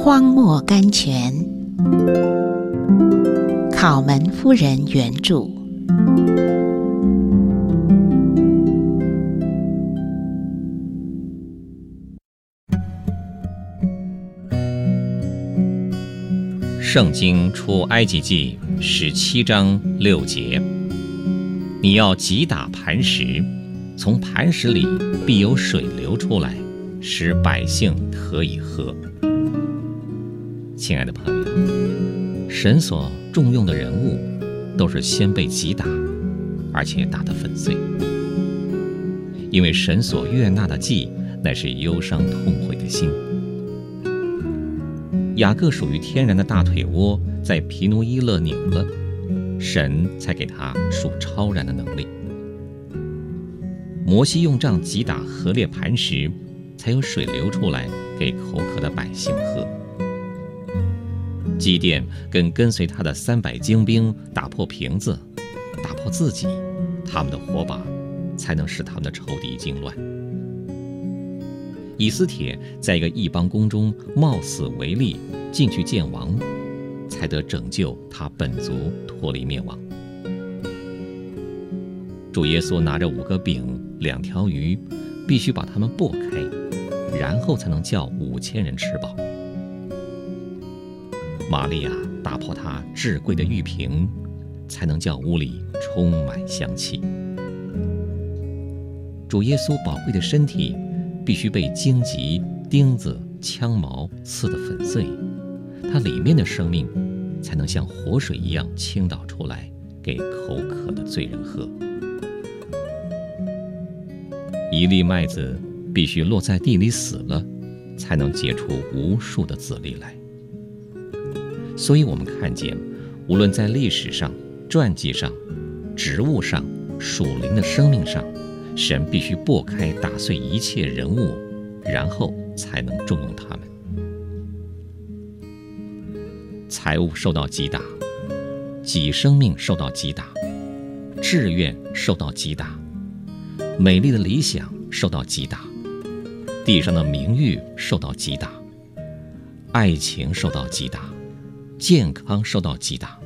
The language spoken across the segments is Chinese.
荒漠甘泉，考门夫人原著。 圣经出埃及记17章6节，你要击打磐石，从磐石里必有水流出来，使百姓可以喝。亲爱的朋友，神所重用的人物都是先被击打，而且打得粉碎，因为神所悦纳的祭乃是忧伤痛悔的心。雅各属于天然的大腿窝在皮努伊勒拧了，神才给他属超然的能力。摩西用杖击打河裂磐石，才有水流出来给口渴的百姓喝。基甸跟随他的300精兵打破瓶子，打破自己，他们的火把才能使他们的仇敌惊乱。以斯帖在一个异邦宫中冒死为力进去见王，才得拯救他本族脱离灭亡。主耶稣拿着5个饼2条鱼，必须把它们擘开，然后才能叫5000人吃饱。玛利亚打破他至贵的玉瓶，才能叫屋里充满香气。主耶稣宝贵的身体必须被荆棘、钉子、枪矛刺得粉碎，它里面的生命才能像活水一样倾倒出来，给口渴的罪人喝。一粒麦子必须落在地里死了，才能结出无数的子粒来。所以我们看见，无论在历史上、传记上、植物上、属灵的生命上，神必须擘开打碎一切人物，然后才能重用他们。财物受到击打，己生命受到击打，志愿受到击打，美丽的理想受到击打，地上的名誉受到击打，爱情受到击打，健康受到击打。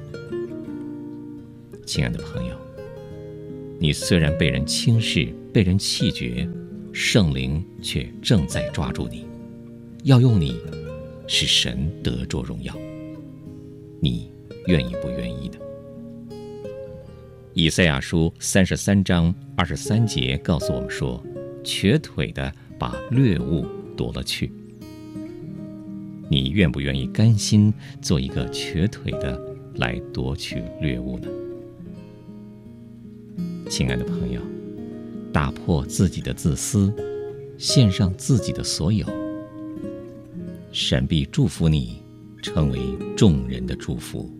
亲爱的朋友，你虽然被人轻视，被人弃绝，圣灵却正在抓住你，要用你使神得着荣耀。你愿意不愿意呢？以赛亚书33章23节告诉我们说，瘸腿的把掠物夺了去。你愿不愿意甘心做一个瘸腿的来夺取掠物呢？亲爱的朋友，打破自己的自私，献上自己的所有，神必祝福你，成为众人的祝福。